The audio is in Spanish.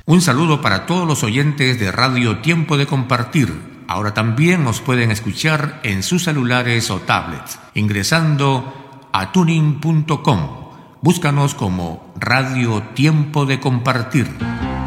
Un saludo para todos los oyentes de Radio Tiempo de Compartir. Ahora también nos pueden escuchar en sus celulares o tablets, ingresando a tuning.com. Búscanos como Radio Tiempo de Compartir.